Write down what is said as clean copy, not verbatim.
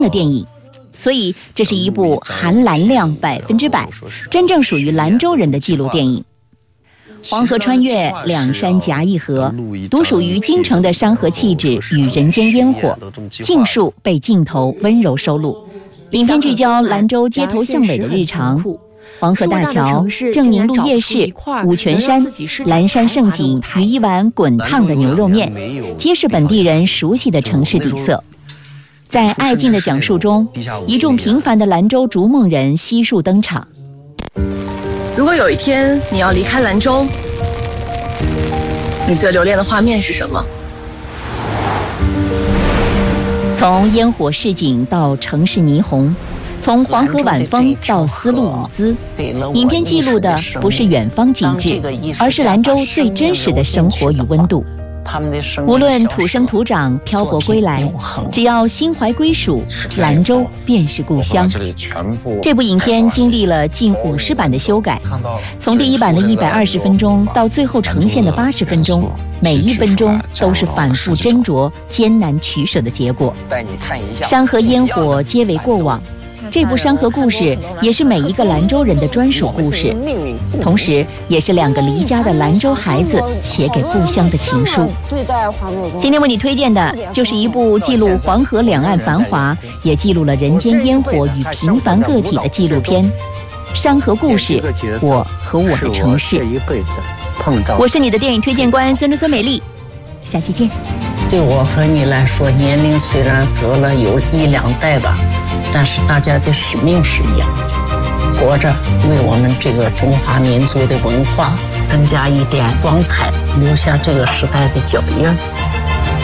的电影，所以这是一部含蓝量100%，真正属于兰州人的记录电影。黄河穿越，两山夹一河，独属于京城的山河气质与人间烟火，尽数被镜头温柔收录。影片聚焦兰州街头巷尾的日常，黄河大桥、正宁路夜市、五泉山、蓝山胜景与一碗滚烫的牛肉面，皆是本地人熟悉的城市底色。在爱静的讲述中，一众平凡的兰州逐梦人悉数登场。 如果有一天你要离开兰州，你最留恋的画面是什么？ 从烟火市井到城市霓虹，从黄河晚风到丝路舞姿，影片记录的不是远方景致，而是兰州最真实的生活与温度。无论土生土长、漂泊归来，只要心怀归属，兰州便是故乡。这部影片经历了近50版的修改，从第一版的120分钟到最后呈现的80分钟，每一分钟都是反复斟酌、艰难取舍的结果。山河烟火皆为过往，这部山河故事也是每一个兰州人的专属故事，同时也是2个离家的兰州孩子写给故乡的情书。今天为你推荐的就是一部记录黄河两岸繁华，也记录了人间烟火与平凡个体的纪录片《山河故事：我和我的城市》。我是你的电影推荐官孙美丽，下期见。 对我和你来说，年龄虽然隔了有1-2代吧，但是大家的使命是一样的，活着为我们这个中华民族的文化增加一点光彩，留下这个时代的脚印。